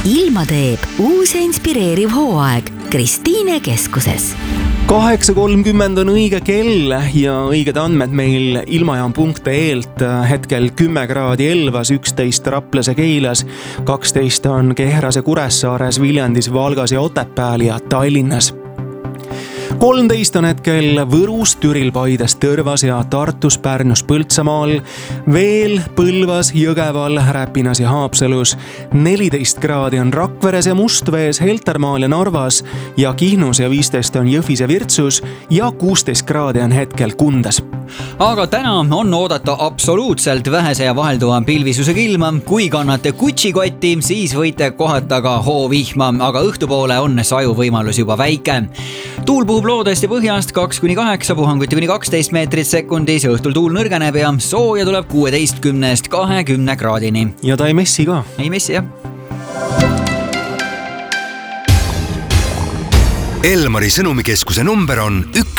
ilma teeb uus ja inspireeriv hooaeg Kristiine keskuses. 8.30 on õige kell ja õiged andmed meil ilmajaam.eelt. Hetkel 10 kraadi Elvas, 11 Raplas ja Keilas, 12 on Kehras ja Kuressaares, Viljandis, Valgas ja Otepääl ja Tallinnas. 13 on hetkel Võrus, Türil, Paides, Tõrvas ja Tartus, Pärnus, Põltsamaal, veel Põlvas, Jõgeval, Räpinas ja Haapsalus. 14 kraadi on Rakveres ja Mustvees, Heltermaal ja Narvas ja Kihnus ja 15 on Jõhvis ja Virtsus ja 16 kraadi on hetkel Kundas. Aga täna on oodata absoluutselt vähese ja vahelduva pilvisusega ilma. Kui kannate kutsikotti, siis võite kohata ka hoovihma, aga õhtupoole on saju võimalus juba väike. Tuul puhub loodest ja põhjast 2-8, puhanguti kuni 12 meetrit sekundis ja õhtul tuul nõrgeneb ja sooja tuleb 16-20 kraadini. Ja ta ei messi ka. Ei messi, jah. Elmari sõnumikeskuse number on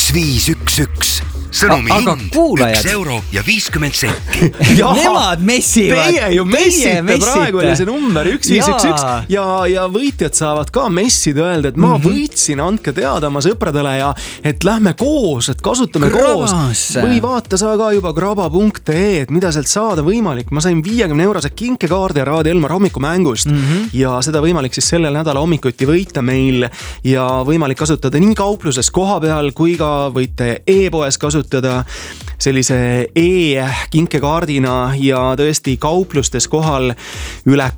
1511. Sõnumi hind 1 euro ja 50 senti. Nemad messivad. Teie ju messite, praegu oli see number 1511 ja võitjad saavad ka messida öelda, et ma võitsin, andke teada oma sõpradele ja et lähme koos, et kasutame koos. Või vaata sa ka juba graba.ee, et mida sealt saada võimalik. Ma sain 50-eurose kinkekaardi Raadio Elmar hommikumängust ja seda võimalik siis sellel nädala hommikuti võita meil ja võimalik kasutada nii kaupluses koha peal kui ka võite e-poes kasutada sellise e-kinkekaardina ja tõesti kauplustes kohal üle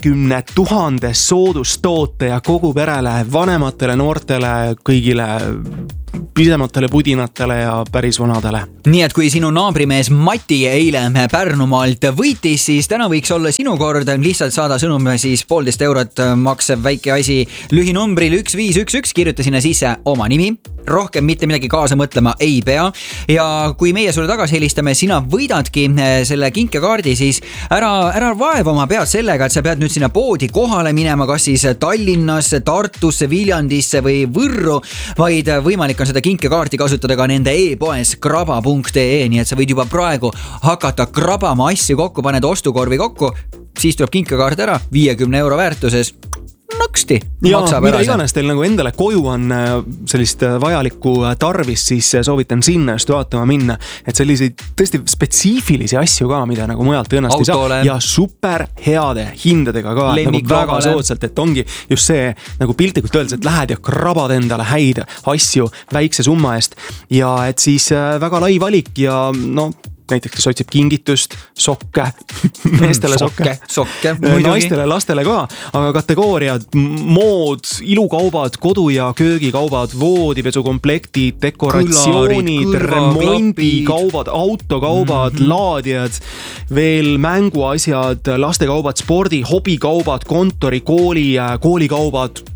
20 000 soodustoote ja kogu perele, vanematele, noortele, kõigile pisematele pudinatele ja päris vanadele. Nii et kui sinu naabrimees Mati eile Pärnumaalt võitis, siis täna võiks olla sinu kord. Lihtsalt saada sõnum siis 1,5 eurot maksev väike asi lühinumbril 1511, kirjuta sinna sisse oma nimi. Rohkem mitte midagi kaasa mõtlema ei pea. Ja kui meie sulle tagasi helistame, sina võidadki selle kinkekaardi, siis ära vaeva oma pead sellega, et sa pead nüüd sinna poodi kohale minema, kas siis Tallinnasse, Tartusse, Viljandisse või Võrru, vaid võimalik on seda kinkekaarti kasutada ka nende e-poes graba.ee, nii et sa võid juba praegu hakata grabama asju kokku, paned ostukorvi kokku, siis tuleb kinkekaart ära 50 euro väärtuses. Naksti. Ja mida iganes teil nagu endale koju on sellist vajalikku tarvis, siis soovitan sinna just vaatama minna, et selliseid tõesti spetsiifilisi asju ka, mida nagu mujalt tõenäoliselt ei saa ja super heade hindadega ka, nagu väga soodsalt, et ongi just see nagu piltlikult öeldes, et lähed ja krabad endale häid asju väikse summa eest ja et siis väga lai valik ja näiteks kes otsib kingitust, sokke, meestele sokke, naistele, lastele ka, aga kategooriad, mood, ilukaubad, kodu- ja köögikaubad, voodipesukomplektid, dekoratsioonid, remondikaubad, autokaubad, laadijad, veel mänguasjad, lastekaubad, spordi, hobikaubad, kontori, koolikaubad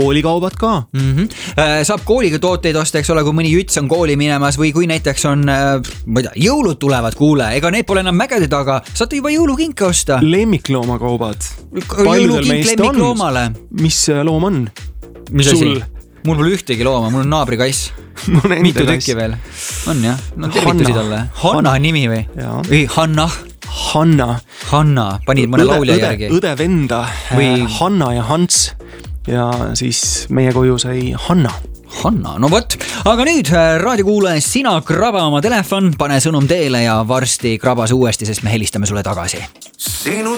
ka. Saab kooliga tooteid osta, eks ole, kui mõni jüts on kooli minemas või kui näiteks on, jõulud tulevad, kuule, ega need pole enam mägede taga, saate juba jõulukinke osta. Lemmikloomakauvad. Jõulukink lemmikloomale. Mis loom on? Mis asi? Mul pole ühtegi looma, mul on naabrikass. Mitu tükki veel. On jah, no tervitusi talle. Hanna nimi või? Või Hanna, panid mõne laulja järgi. Õde venda, Hanna ja Hans. Ja siis meie koju sai Hanna, no võt. Aga nüüd raadiokuulaja, sina graba oma telefon, pane sõnum teele ja varsti grabas uuesti, sest me helistame sulle tagasi. Sinu